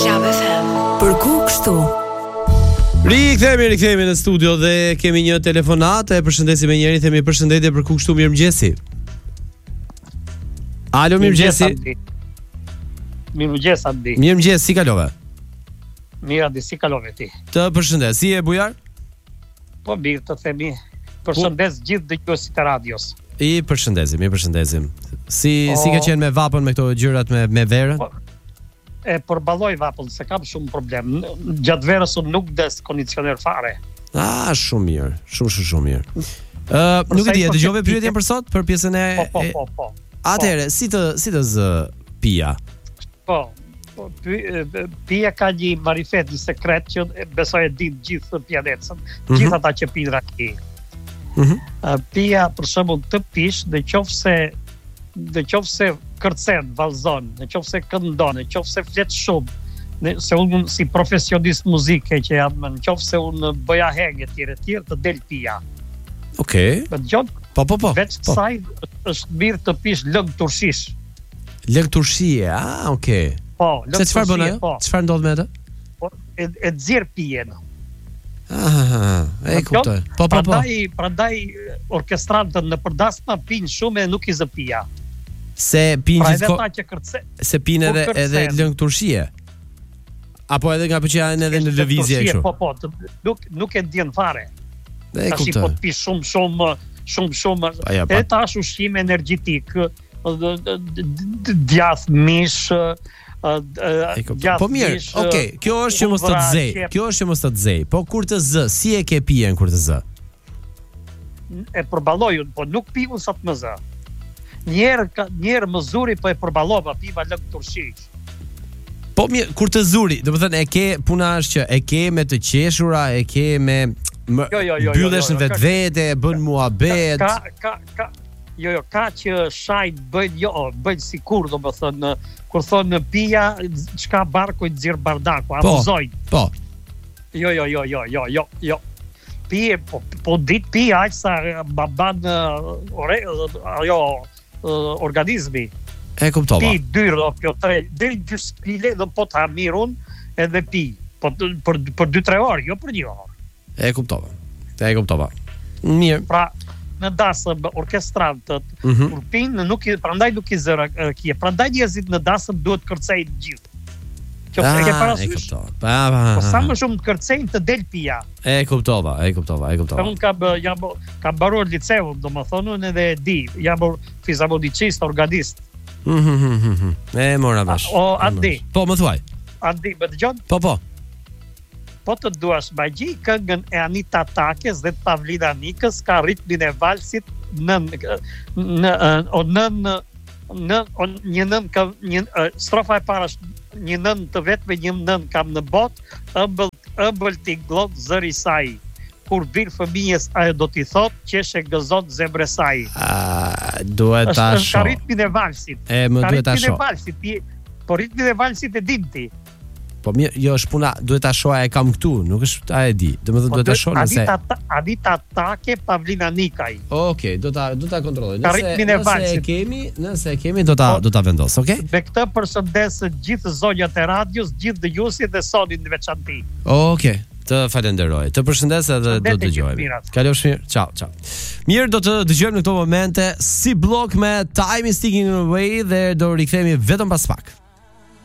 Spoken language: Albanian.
Club FM. Për ku kështu? Rikthehemi në studio dhe kemi një telefonat. E përshëndesim me njëri, themi përshëndetje, për ku kështu, mirëmëngjesi. Alo, mirëmëngjesi. Mirëmëngjes Andi. Mirëmëngjes, si kalove? Mirë Andi, si kalove ti? Të përshëndes, si e bujar? Po mirë të themi. Përshëndes gjithë dëgjuesit e radios. I përshëndesim. Si ka qenë me vapën, me këto gjërat me verën? E përballoj vapën, se kam shumë problem. Gjatë verës unë nuk des kondicioner fare. Shumë mirë. Shumë mirë. Nuk e di, dëgjove pyetjen për sot për pjesën e Po. Atëherë, si të zë pija? Po. Pija ka një marifet, një sekret që besoj e din gjithë pjanetën, gjithë ata që pinë raki. Pija për shembull të pish, në qoftë se kërcen, vallzon, në qoftë se këndon, në qoftë se flet shumë, se unë si profesionist muzike që jam, në qoftë se unë bëja henge tjere të del pija. Okej. Po. Veç kësaj është mirë të pish lëng turshish. Lëng turshie, okej. Po, lëng turshie. Çfarë bën ajo? Çfarë ndodh me atë? Po, e nxjerr pijen. E kuptoj. Po. Prandaj orkestrantët në përdasma pinë shumë e nuk i zë pija. Se pinë gjithkohë. Se pinë edhe lëng turshie. Apo edhe nga pëlqejnë edhe në lëvizje kështu. Po, nuk e ndjen fare. Tash po të pish shumë. E tash ushqim energjetik, djath mish, po mirë, okay, kjo është që mos të zej. Po kur të zë, si e ke pijen kur të zë? E përballoj, po nuk pi unë sa të më zë. Njerë më zuri, po e përballova, piva lëng turshish. Po mirë, kur të zuri, do të thënë e ke, puna është që e ke me të qeshura, e ke me mbyllesh në vetvete, bën muhabet. Ka që shajt bëjnë sikur, do më thënë, kur thonë pija, çka barku i nxjerr bardaku, abuzojnë. Po. Jo. Pije, po dit pija aq sa ban organizmi. E kuptova. Pi 2-3, deri 2 spile do po ta mirun edhe pi. Po për 2-3 orë, jo për 1 orë. E kuptova. Mirë. Pra, në dasëm orkestrantët, kur pinë, prandaj nuk i zëra kje. Prandaj njerëzit në dasëm duhet kërcejnë gjithë. Që e ke parasysh? Po sa më shumë të kërcejnë të del pija. E kuptova. Unë kam baruar liceun, domethënë, edhe e di. Jam fizionomicist, organist. E mora bash. Andi. Po, më thuaj. Andi, më dëgjon? Po. Po të duash magji, këngën e Anita Takes dhe Pavlina Nikës ka ritmin e valsit strofa e parë është një nën të vetme, një nën kam në botë, ëmbël t'i glot zëri saj. Kur bir fëmijës ajo do t'i thot, qeshe gëzot zemre saj. Duhet ta shoh. Ka ritmin e valsit. Duhet ta shoh. Po ritmin e valsit e dinti. Po mirë, jo është puna, duhet ta shoh, e kam këtu, nuk është a e di. Domethënë duhet ta shoh nëse Anita Take, Pavlina Nikaj. Okej, do ta kontrolloj. Nëse e kemi do ta vendos, okay? Me këtë përshëndes gjithë zonjat e radios, gjithë dëgjuesit dhe sonin në veçantë. Okej, të falenderoj. Të përshëndes edhe do të dëgjojmë. Kalofsh mirë. Ciao. Mirë, do të dëgjojmë në këto momente si blok me Time is Ticking Away dhe do rikthehemi vetëm pas pak.